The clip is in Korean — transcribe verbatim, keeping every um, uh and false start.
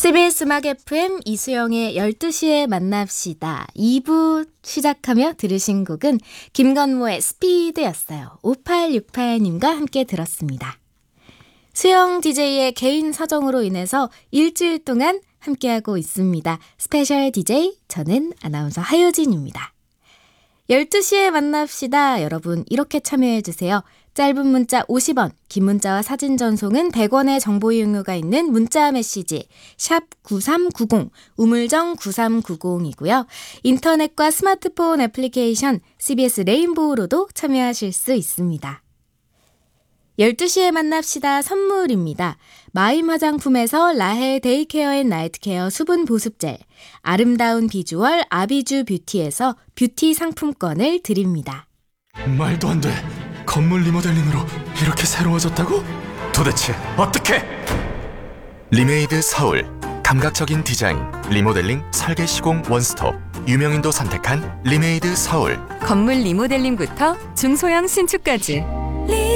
씨비에스 음악 에프엠 이수영의 열두 시에 만납시다. 이 부 시작하며 들으신 곡은 김건모의 스피드였어요. 오팔육팔 님과 함께 들었습니다. 수영 디제이의 개인 사정으로 인해서 일주일 동안 함께하고 있습니다. 스페셜 디제이, 저는 아나운서 하효진입니다. 열두 시에 만납시다. 여러분 이렇게 참여해주세요. 짧은 문자 오십 원, 긴 문자와 사진 전송은 백 원의 정보 이용료가 있는 문자 메시지 샵 구삼구공, 우물정 구삼구공이고요. 인터넷과 스마트폰 애플리케이션 씨비에스 레인보우로도 참여하실 수 있습니다. 열두 시에 만납시다 선물입니다. 마임 화장품에서 라헬 데이케어 앤 나이트케어 수분 보습젤, 아름다운 비주얼 아비주 뷰티에서 뷰티 상품권을 드립니다. 말도 안 돼. 건물 리모델링으로 이렇게 새로워졌다고? 도대체 어떻게? 리메이드 서울. 감각적인 디자인, 리모델링, 설계 시공 원스톱. 유명인도 선택한 리메이드 서울. 건물 리모델링부터 중소형 신축까지